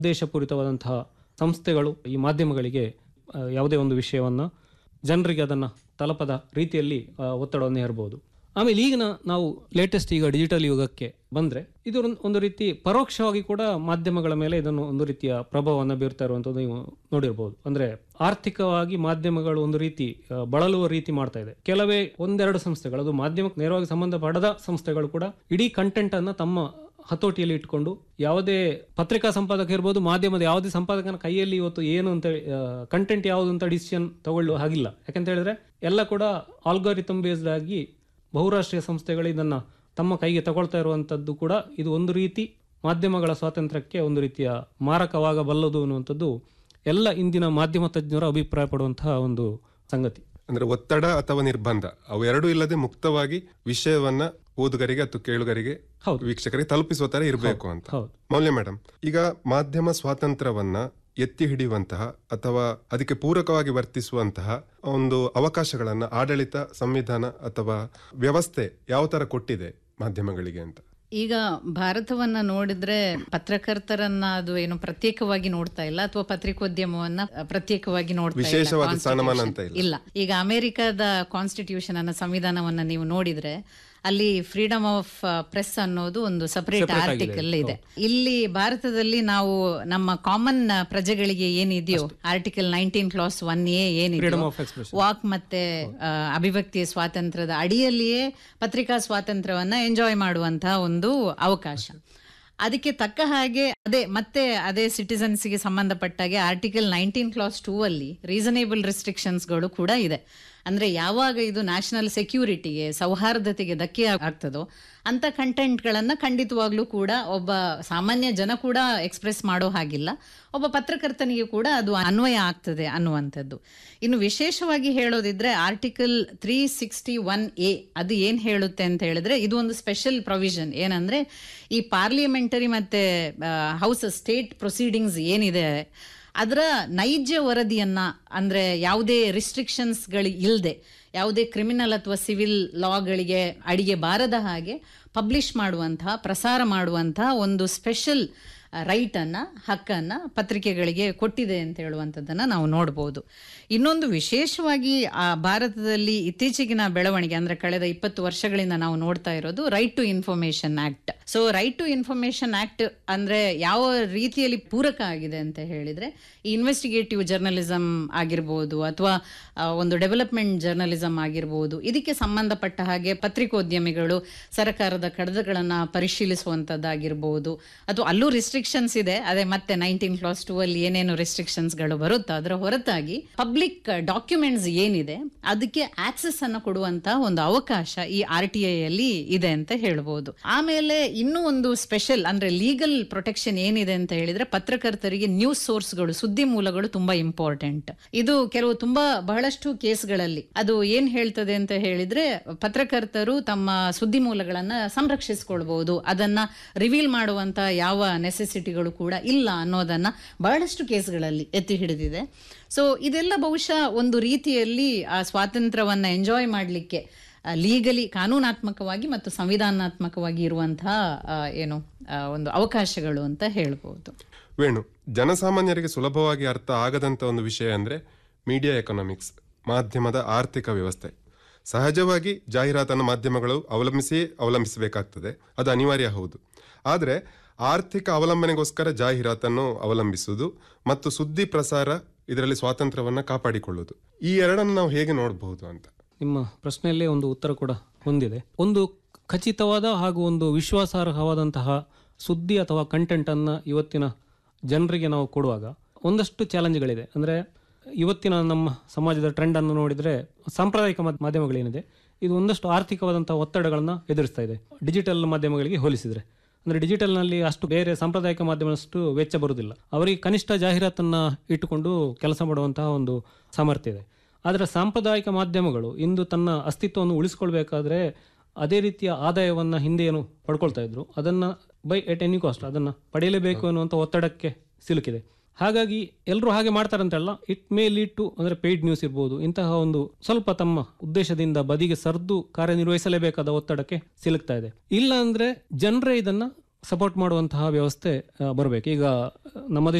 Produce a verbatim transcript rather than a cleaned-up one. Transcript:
ಉದ್ದೇಶಪೂರಿತವಾದಂತಹ ಸಂಸ್ಥೆಗಳು ಈ ಮಾಧ್ಯಮಗಳಿಗೆ ಯಾವುದೇ ಒಂದು ವಿಷಯವನ್ನು ಜನರಿಗೆ ಅದನ್ನು ತಲುಪದ ರೀತಿಯಲ್ಲಿ ಒತ್ತಡವನ್ನು ಹೇರಬಹುದು. ಆಮೇಲೆ ಈಗಿನ ನಾವು ಲೇಟೆಸ್ಟ್ ಈಗ ಡಿಜಿಟಲ್ ಯುಗಕ್ಕೆ ಬಂದರೆ ಇದು ಒಂದು ರೀತಿ ಪರೋಕ್ಷವಾಗಿ ಕೂಡ ಮಾಧ್ಯಮಗಳ ಮೇಲೆ ಇದನ್ನು ಒಂದು ರೀತಿಯ ಪ್ರಭಾವವನ್ನು ಬೀರ್ತಾ ಇರುವಂಥದ್ದು ನೀವು ನೋಡಿರ್ಬೋದು. ಅಂದರೆ ಆರ್ಥಿಕವಾಗಿ ಮಾಧ್ಯಮಗಳು ಒಂದು ರೀತಿ ಬಳಲುವ ರೀತಿ ಮಾಡ್ತಾ ಇದೆ. ಕೆಲವೇ ಒಂದೆರಡು ಸಂಸ್ಥೆಗಳು, ಅದು ಮಾಧ್ಯಮಕ್ಕೆ ನೇರವಾಗಿ ಸಂಬಂಧಪಡದ ಸಂಸ್ಥೆಗಳು ಕೂಡ ಇಡೀ ಕಂಟೆಂಟ್ ಅನ್ನು ತಮ್ಮ ಹತೋಟಿಯಲ್ಲಿ ಇಟ್ಕೊಂಡು ಯಾವುದೇ ಪತ್ರಿಕಾ ಸಂಪಾದಕ ಇರ್ಬೋದು, ಮಾಧ್ಯಮದ ಯಾವುದೇ ಸಂಪಾದಕನ ಕೈಯಲ್ಲಿ ಇವತ್ತು ಏನು ಅಂತ ಕಂಟೆಂಟ್ ಯಾವುದು ಅಂತ ಡಿಸಿಷನ್ ತಗೊಳ್ಳುವ ಹಾಗಿಲ್ಲ. ಯಾಕಂತ ಹೇಳಿದ್ರೆ ಎಲ್ಲ ಕೂಡ ಆಲ್ಗಾರಿಥಮ್ ಬೇಸ್ಡ್ ಆಗಿ ಬಹುರಾಷ್ಟ್ರೀಯ ಸಂಸ್ಥೆಗಳು ಇದನ್ನು ತಮ್ಮ ಕೈಗೆ ತಗೊಳ್ತಾ ಇರುವಂಥದ್ದು ಕೂಡ ಇದು ಒಂದು ರೀತಿ ಮಾಧ್ಯಮಗಳ ಸ್ವಾತಂತ್ರ್ಯಕ್ಕೆ ಒಂದು ರೀತಿಯ ಮಾರಕವಾಗಬಲ್ಲದು ಅನ್ನುವಂಥದ್ದು ಎಲ್ಲ ಇಂದಿನ ಮಾಧ್ಯಮ ತಜ್ಞರು ಅಭಿಪ್ರಾಯ ಪಡುವಂತಹ ಒಂದು ಸಂಗತಿ. ಅಂದ್ರೆ ಒತ್ತಡ ಅಥವಾ ನಿರ್ಬಂಧ ಅವು ಎರಡೂ ಇಲ್ಲದೆ ಮುಕ್ತವಾಗಿ ವಿಷಯವನ್ನ ಓದುಗರಿಗೆ ಅಥವಾ ಕೇಳುಗರಿಗೆ, ವೀಕ್ಷಕರಿಗೆ ತಲುಪಿಸುವ ತರ ಇರಬೇಕು ಅಂತ. ಮೌಲ್ಯ ಮೇಡಮ್, ಈಗ ಮಾಧ್ಯಮ ಸ್ವಾತಂತ್ರ್ಯವನ್ನ ಎತ್ತಿ ಹಿಡಿಯುವಂತಹ ಅಥವಾ ಅದಕ್ಕೆ ಪೂರಕವಾಗಿ ವರ್ತಿಸುವಂತಹ ಒಂದು ಅವಕಾಶಗಳನ್ನ ಆಡಳಿತ, ಸಂವಿಧಾನ ಅಥವಾ ವ್ಯವಸ್ಥೆ ಯಾವ ತರ ಕೊಟ್ಟಿದೆ ಮಾಧ್ಯಮಗಳಿಗೆ ಅಂತ? ಈಗ ಭಾರತವನ್ನ ನೋಡಿದ್ರೆ ಪತ್ರಕರ್ತರನ್ನ ಅದು ಏನು ಪ್ರತ್ಯೇಕವಾಗಿ ನೋಡ್ತಾ ಇಲ್ಲ, ಅಥವಾ ಪತ್ರಿಕೋದ್ಯಮವನ್ನ ಪ್ರತ್ಯೇಕವಾಗಿ ನೋಡ್ತಾ ವಿಶೇಷವಾದ ಸ್ಥಾನಮಾನ ಅಂತ ಇಲ್ಲ. ಈಗ ಅಮೆರಿಕದ ಕಾನ್ಸ್ಟಿಟ್ಯೂಷನ್ ಅನ್ನ, ಸಂವಿಧಾನವನ್ನ ನೀವು ನೋಡಿದ್ರೆ ಅಲ್ಲಿ ಫ್ರೀಡಮ್ ಆಫ್ ಪ್ರೆಸ್ ಅನ್ನೋದು ಒಂದು ಸಪರೇಟ್ ಆರ್ಟಿಕಲ್ ಇದೆ. ಇಲ್ಲಿ ಭಾರತದಲ್ಲಿ ನಾವು ನಮ್ಮ ಕಾಮನ್ ಪ್ರಜೆಗಳಿಗೆ ಏನಿದೆಯೋ article nineteen class one A ಏನಿದೆಯೋ ವಾಕ್ ಮತ್ತೆ ಅಭಿವ್ಯಕ್ತಿಯ ಸ್ವಾತಂತ್ರ್ಯದ ಅಡಿಯಲ್ಲಿಯೇ ಪತ್ರಿಕಾ ಸ್ವಾತಂತ್ರ್ಯವನ್ನ ಎಂಜಾಯ್ ಮಾಡುವಂತಹ ಒಂದು ಅವಕಾಶ. ಅದಕ್ಕೆ ತಕ್ಕ ಹಾಗೆ ಅದೇ ಮತ್ತೆ ಅದೇ ಸಿಟಿಸನ್ಸ್ಗೆ ಸಂಬಂಧಪಟ್ಟಾಗೆ ಆರ್ಟಿಕಲ್ ನೈನ್ಟೀನ್ ಕ್ಲಾಸ್ ಟೂ ಅಲ್ಲಿ ರೀಸನೇಬಲ್ ರೆಸ್ಟ್ರಿಕ್ಷನ್ಸ್ಗಳು ಕೂಡ ಇದೆ. ಅಂದ್ರೆ ಯಾವಾಗ ಇದು ನ್ಯಾಷನಲ್ ಸೆಕ್ಯೂರಿಟಿಗೆ, ಸೌಹಾರ್ದತೆಗೆ ಧಕ್ಕೆ ಆಗ್ತದೋ ಅಂತ ಕಂಟೆಂಟ್ಗಳನ್ನು ಖಂಡಿತವಾಗ್ಲೂ ಕೂಡ ಒಬ್ಬ ಸಾಮಾನ್ಯ ಜನ ಕೂಡ ಎಕ್ಸ್ಪ್ರೆಸ್ ಮಾಡೋ ಹಾಗಿಲ್ಲ, ಒಬ್ಬ ಪತ್ರಕರ್ತನಿಗೆ ಕೂಡ ಅದು ಅನ್ವಯ ಆಗ್ತದೆ ಅನ್ನುವಂಥದ್ದು. ಇನ್ನು ವಿಶೇಷವಾಗಿ ಹೇಳೋದಿದ್ರೆ article three sixty one A ಅದು ಏನ್ ಹೇಳುತ್ತೆ ಅಂತ ಹೇಳಿದ್ರೆ, ಇದು ಒಂದು ಸ್ಪೆಷಲ್ ಪ್ರೊವಿಷನ್. ಏನಂದ್ರೆ ಈ ಪಾರ್ಲಿಮೆಂಟರಿ ಮತ್ತೆ ಹೌಸ್ ಸ್ಟೇಟ್ ಪ್ರೊಸೀಡಿಂಗ್ಸ್ ಏನಿದೆ ಅದರ ನೈಜ ವರದಿಯನ್ನ, ಅಂದ್ರೆ ಯಾವುದೇ ರಿಸ್ಟ್ರಿಕ್ಷನ್ಸ್ಗಳು ಇಲ್ಲದೆ, ಯಾವುದೇ ಕ್ರಿಮಿನಲ್ ಅಥವಾ ಸಿವಿಲ್ ಲಾಗಳಿಗೆ ಅಡಿಗೆ ಬಾರದ ಹಾಗೆ ಪಬ್ಲಿಷ್ ಮಾಡುವಂತಹ, ಪ್ರಸಾರ ಮಾಡುವಂತಹ ಒಂದು ಸ್ಪೆಷಲ್ ರೈಟ್ ಅನ್ನ, ಹಕ್ಕನ್ನ ಪತ್ರಿಕೆಗಳಿಗೆ ಕೊಟ್ಟಿದೆ ಅಂತ ಹೇಳುವಂಥದ್ದನ್ನ ನಾವು ನೋಡ್ಬೋದು. ಇನ್ನೊಂದು ವಿಶೇಷವಾಗಿ ಆ ಭಾರತದಲ್ಲಿ ಇತ್ತೀಚೆಗಿನ ಬೆಳವಣಿಗೆ ಅಂದ್ರೆ ಕಳೆದ ಇಪ್ಪತ್ತು ವರ್ಷಗಳಿಂದ ನಾವು ನೋಡ್ತಾ ಇರೋದು right to information act. So right to information act ಅಂದ್ರೆ ಯಾವ ರೀತಿಯಲ್ಲಿ ಪೂರಕ ಆಗಿದೆ ಅಂತ ಹೇಳಿದ್ರೆ, ಈ ಇನ್ವೆಸ್ಟಿಗೇಟಿವ್ ಜರ್ನಲಿಸಮ್ ಆಗಿರ್ಬೋದು ಅಥವಾ ಒಂದು ಡೆವಲಪ್ಮೆಂಟ್ ಜರ್ನಲಿಸಮ್ ಆಗಿರ್ಬೋದು, ಇದಕ್ಕೆ ಸಂಬಂಧಪಟ್ಟ ಹಾಗೆ ಪತ್ರಿಕೋದ್ಯಮಿಗಳು ಸರ್ಕಾರದ ಕಡತಗಳನ್ನ ಪರಿಶೀಲಿಸುವಂತದ್ದಾಗಿರ್ಬೋದು, ಅಥವಾ ಅಲ್ಲೂ ರಿಸ್ಟ್ರಿಕ್ಷನ್ಸ್ ಇದೆ. ಅದೇ ಮತ್ತೆ ನೈನ್ಟೀನ್ ಕ್ಲಾಸ್ ಟೂ ಅಲ್ಲಿ ಏನೇನು ರಿಸ್ಟ್ರಿಕ್ಷನ್ಸ್ ಗಳು ಬರುತ್ತೋ ಅದರ ಹೊರತಾಗಿ ಪಬ್ಲಿಕ್ ಡಾಕ್ಯುಮೆಂಟ್ಸ್ ಏನಿದೆ ಅದಕ್ಕೆ ಆಕ್ಸೆಸ್ ಅನ್ನು ಕೊಡುವಂತ ಒಂದು ಅವಕಾಶ ಈ ಆರ್ ಟಿ ಐ ಅಲ್ಲಿ ಇದೆ ಅಂತ ಹೇಳ್ಬೋದು. ಆಮೇಲೆ ಇನ್ನೂ ಒಂದು ಸ್ಪೆಷಲ್ ಅಂದ್ರೆ ಲೀಗಲ್ ಪ್ರೊಟೆಕ್ಷನ್ ಏನಿದೆ ಅಂತ ಹೇಳಿದ್ರೆ, ಪತ್ರಕರ್ತರಿಗೆ ನ್ಯೂಸ್ ಸೋರ್ಸ್ಗಳು, ಸುದ್ದಿ ಮೂಲಗಳು ತುಂಬಾ ಇಂಪಾರ್ಟೆಂಟ್. ಇದು ಕೆಲವು ತುಂಬಾ ಬಹಳಷ್ಟು ಕೇಸ್ಗಳಲ್ಲಿ ಅದು ಏನ್ ಹೇಳ್ತದೆ ಅಂತ ಹೇಳಿದ್ರೆ, ಪತ್ರಕರ್ತರು ತಮ್ಮ ಸುದ್ದಿ ಮೂಲಗಳನ್ನ ಸಂರಕ್ಷಿಸಿಕೊಳ್ಬಹುದು, ಅದನ್ನ ರಿವೀಲ್ ಮಾಡುವಂತ ಯಾವ ನೆಸೆಸಿಟಿಗಳು ಕೂಡ ಇಲ್ಲ ಅನ್ನೋದನ್ನ ಬಹಳಷ್ಟು ಕೇಸ್ಗಳಲ್ಲಿ ಎತ್ತಿ ಹಿಡಿದಿದೆ. ಸೊ ಇದೆಲ್ಲ ಬಹುಶಃ ಒಂದು ರೀತಿಯಲ್ಲಿ ಆ ಸ್ವಾತಂತ್ರ್ಯವನ್ನ ಎಂಜಾಯ್ ಮಾಡಲಿಕ್ಕೆ ಲೀಗಲಿ, ಕಾನೂನಾತ್ಮಕವಾಗಿ ಮತ್ತು ಸಂವಿಧಾನಾತ್ಮಕವಾಗಿ ಇರುವಂತಹ ಏನು ಒಂದು ಅವಕಾಶಗಳು ಅಂತ ಹೇಳ್ಬೋದು. ವೇಣು, ಜನಸಾಮಾನ್ಯರಿಗೆ ಸುಲಭವಾಗಿ ಅರ್ಥ ಆಗದಂತ ಒಂದು ವಿಷಯ ಅಂದ್ರೆ ಮೀಡಿಯಾ ಎಕನಾಮಿಕ್ಸ್, ಮಾಧ್ಯಮದ ಆರ್ಥಿಕ ವ್ಯವಸ್ಥೆ. ಸಹಜವಾಗಿ ಜಾಹೀರಾತನ್ನು ಮಾಧ್ಯಮಗಳು ಅವಲಂಬಿಸಿ ಅವಲಂಬಿಸಬೇಕಾಗ್ತದೆ, ಅದು ಅನಿವಾರ್ಯ ಹೌದು. ಆದರೆ ಆರ್ಥಿಕ ಅವಲಂಬನೆಗೋಸ್ಕರ ಜಾಹೀರಾತನ್ನು ಅವಲಂಬಿಸುವುದು ಮತ್ತು ಸುದ್ದಿ ಪ್ರಸಾರ, ಇದರಲ್ಲಿ ಸ್ವಾತಂತ್ರ್ಯವನ್ನು ಕಾಪಾಡಿಕೊಳ್ಳುವುದು, ಈ ಎರಡನ್ನು ನಾವು ಹೇಗೆ ನೋಡಬಹುದು ಅಂತ? ನಿಮ್ಮ ಪ್ರಶ್ನೆಯಲ್ಲೇ ಒಂದು ಉತ್ತರ ಕೂಡ ಹೊಂದಿದೆ. ಒಂದು ಖಚಿತವಾದ ಹಾಗೂ ಒಂದು ವಿಶ್ವಾಸಾರ್ಹವಾದಂತಹ ಸುದ್ದಿ ಅಥವಾ ಕಂಟೆಂಟನ್ನು ಇವತ್ತಿನ ಜನರಿಗೆ ನಾವು ಕೊಡುವಾಗ ಒಂದಷ್ಟು ಚಾಲೆಂಜ್ಗಳಿದೆ. ಅಂದರೆ ಇವತ್ತಿನ ನಮ್ಮ ಸಮಾಜದ ಟ್ರೆಂಡನ್ನು ನೋಡಿದರೆ ಸಾಂಪ್ರದಾಯಿಕ ಮಾಧ್ಯಮಗಳೇನಿದೆ ಇದು ಒಂದಷ್ಟು ಆರ್ಥಿಕವಾದಂತಹ ಒತ್ತಡಗಳನ್ನು ಎದುರಿಸ್ತಾ ಇದೆ ಡಿಜಿಟಲ್ ಮಾಧ್ಯಮಗಳಿಗೆ ಹೋಲಿಸಿದರೆ. ಅಂದರೆ ಡಿಜಿಟಲ್ನಲ್ಲಿ ಅಷ್ಟು ಬೇರೆ ಸಾಂಪ್ರದಾಯಿಕ ಮಾಧ್ಯಮದಷ್ಟು ವೆಚ್ಚ ಬರುವುದಿಲ್ಲ. ಅವರಿಗೆ ಕನಿಷ್ಠ ಜಾಹೀರಾತನ್ನು ಇಟ್ಟುಕೊಂಡು ಕೆಲಸ ಮಾಡುವಂತಹ ಒಂದು ಸಾಮರ್ಥ್ಯ ಇದೆ. ಆದರೆ ಸಾಂಪ್ರದಾಯಿಕ ಮಾಧ್ಯಮಗಳು ಇಂದು ತನ್ನ ಅಸ್ತಿತ್ವವನ್ನು ಉಳಿಸ್ಕೊಳ್ಬೇಕಾದ್ರೆ ಅದೇ ರೀತಿಯ ಆದಾಯವನ್ನು ಹಿಂದೆ ಏನು ಪಡ್ಕೊಳ್ತಾ ಇದ್ರು, ಅದನ್ನು ಬೈ ಎಟ್ ಎನಿ ಕಾಸ್ಟ್ ಅದನ್ನು ಪಡೆಯಲೇಬೇಕು ಅನ್ನುವಂಥ ಒತ್ತಡಕ್ಕೆ ಸಿಲುಕಿದೆ. ಹಾಗಾಗಿ ಎಲ್ಲರೂ ಹಾಗೆ ಮಾಡ್ತಾರಂತಲ್ಲ, ಇಟ್ ಮೇ ಲೀಡ್ ಟು ಅಂದರೆ ಪೇಯ್ಡ್ ನ್ಯೂಸ್ ಇರ್ಬೋದು, ಇಂತಹ ಒಂದು ಸ್ವಲ್ಪ ತಮ್ಮ ಉದ್ದೇಶದಿಂದ ಬದಿಗೆ ಸರಿದು ಕಾರ್ಯನಿರ್ವಹಿಸಲೇಬೇಕಾದ ಒತ್ತಡಕ್ಕೆ ಸಿಲುಕ್ತಾ ಇದೆ. ಇಲ್ಲ ಅಂದ್ರೆ ಜನರೇ ಇದನ್ನ ಸಪೋರ್ಟ್ ಮಾಡುವಂತಹ ವ್ಯವಸ್ಥೆ ಬರಬೇಕು. ಈಗ ನಮ್ಮ